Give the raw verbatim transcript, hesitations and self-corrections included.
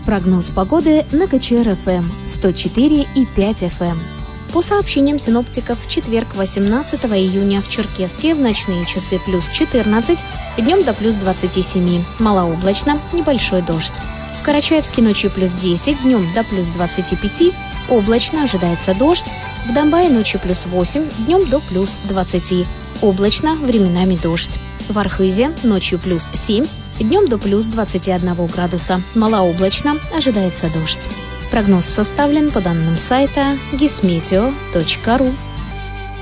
Прогноз погоды на КЧР-ФМ сто четыре и пять эф эм. По сообщениям синоптиков, в четверг, восемнадцатого июня, в Черкесске в ночные часы плюс четырнадцать, днем до плюс двадцать семь, малооблачно, небольшой дождь. В Карачаевске ночью плюс десять, днем до плюс двадцать пять, облачно, ожидается дождь. В Домбае ночью плюс восемь, днем до плюс двадцать, облачно, временами дождь. В Архызе ночью плюс семь, днем до плюс двадцать один градуса, малооблачно, ожидается дождь. Прогноз составлен по данным сайта гисметео точка ру.